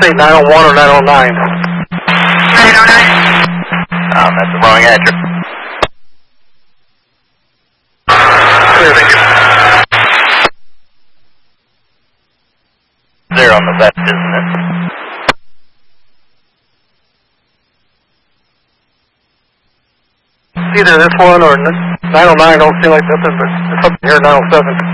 say 901 or 909. 909. That's the wrong address. Clear, thank you. There on the west, isn't it? Either this one or 909 don't seem like nothing, but it's up here 907.